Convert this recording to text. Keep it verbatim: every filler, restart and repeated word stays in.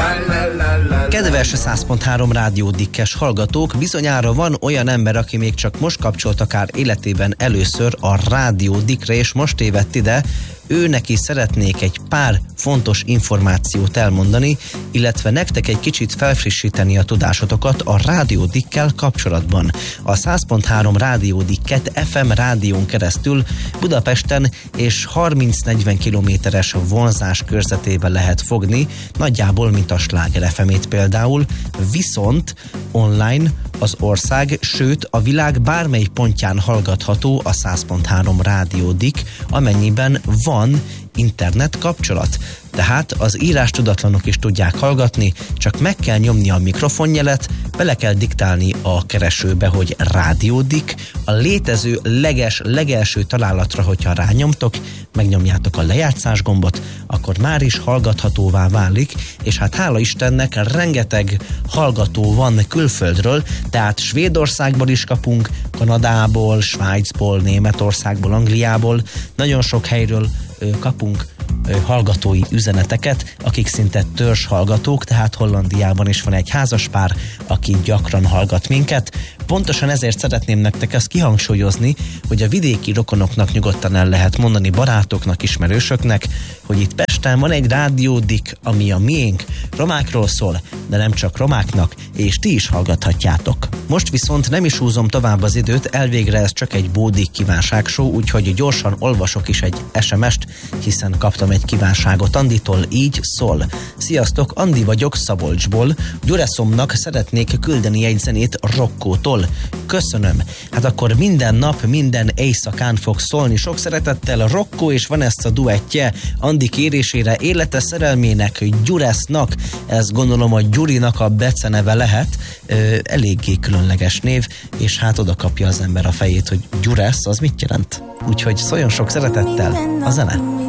Kedves száz pont három Rádió Dikkes hallgatók, bizonyára van olyan ember, aki még csak most kapcsolt akár életében először a Rádió Dikkre, és most tévedt ide. Ő neki szeretnék egy pár fontos információt elmondani, illetve nektek egy kicsit felfrissíteni a tudásotokat a Rádió Dikkkel kapcsolatban. A száz pont három Rádió Dikket ef em rádión keresztül Budapesten és harminc-negyven kilométeres vonzás körzetében lehet fogni, nagyjából mint a Sláger ef em-ét például, viszont online az ország, sőt a világ bármely pontján hallgatható a száz pont három Rádió Dikk, amennyiben van internet kapcsolat. Tehát az írás tudatlanok is tudják hallgatni, csak meg kell nyomni a mikrofonjelet, bele kell diktálni a keresőbe, hogy Rádió Dikk, a létező leges, legelső találatra, hogyha rányomtok, megnyomjátok a lejátszás gombot, akkor már is hallgathatóvá válik, és hát hála Istennek rengeteg hallgató van külföldről, tehát Svédországból is kapunk, Kanadából, Svájcból, Németországból, Angliából, nagyon sok helyről ö, kapunk ö, hallgatói üzeneteket, akik szinte törzs hallgatók, tehát Hollandiában is van egy házaspár, aki gyakran hallgat minket. Pontosan ezért szeretném nektek ezt kihangsúlyozni, hogy a vidéki rokonoknak nyugodtan el lehet mondani, barátoknak, ismerősöknek, hogy itt Pesten van egy Rádió Dikk, ami a miénk, romákról szól, de nem csak romáknak, és ti is hallgathatjátok. Most viszont nem is húzom tovább az időt, elvégre ez csak egy bódik kívánságshow, úgyhogy gyorsan olvasok is egy es em est, hiszen kaptam egy kívánságot Anditól, így szól. Sziasztok, Andi vagyok Szabolcsból, Gyureszomnak szeretnék küldeni egy zenét Rokkótól. Köszönöm. Hát akkor minden nap, minden éjszakán fog szólni. Sok szeretettel Rokkó és Vanessa duettje Andi kérésére, élete szerelmének, Gyuresznak, ez gondolom a Gyurinak a beceneve lehet, ö, eléggé különleges név, és hát oda kapja az ember a fejét, hogy Gyuresz, az mit jelent? Úgyhogy szóljon sok szeretettel a zene.